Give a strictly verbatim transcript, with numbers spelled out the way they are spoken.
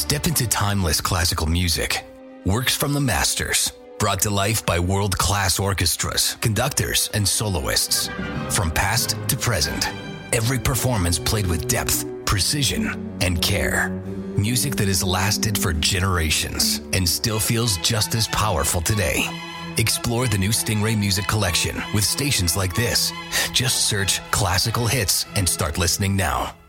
Step into timeless classical music. Works from the masters, brought to life by world-class orchestras, conductors, and soloists. From past to present, every performance played with depth, precision, and care. Music that has lasted for generations and still feels just as powerful today. Explore the new Stingray Music Collection with stations like this. Just search classical hits and start listening now.